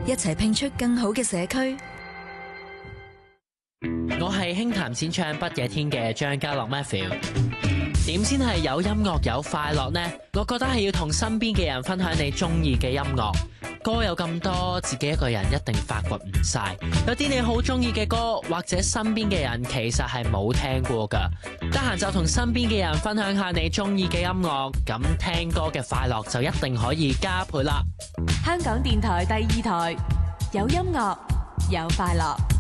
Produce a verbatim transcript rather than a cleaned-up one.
一齊拼出更好嘅社區。 我係輕談淺唱不夜天嘅張家樂 Matthew。點先係有音樂有快樂呢？我覺得係要同身邊嘅人分享你中意嘅音樂。歌有咁多，自己一個人一定發掘唔晒。有啲你好中意嘅歌，或者身邊嘅人其實係冇聽過㗎。得閒就同身邊嘅人分享下你中意嘅音樂，咁聽歌嘅快樂就一定可以加倍啦。 香港電台第二台，有音樂有快樂。